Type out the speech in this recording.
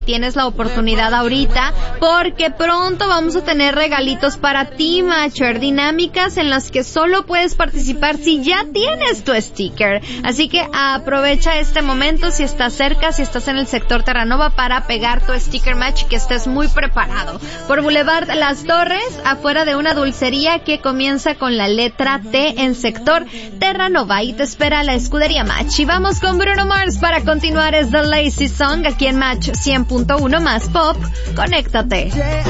Tienes la oportunidad ahorita porque pronto vamos a tener regalitos para ti, Matcher, dinámicas en las que solo puedes participar si ya tienes tu sticker. Así que aprovecha este momento si estás cerca, si estás en el sector Terranova, para pegar tu sticker match, que estés muy preparado. Por Boulevard Las Torres, afuera de una dulcería que comienza con la letra T en sector Terranova, y te espera la escudería Match. Y vamos con Bruno Mars para continuar. Es The Lazy Song aquí en Match 100.1 más pop. Conéctate.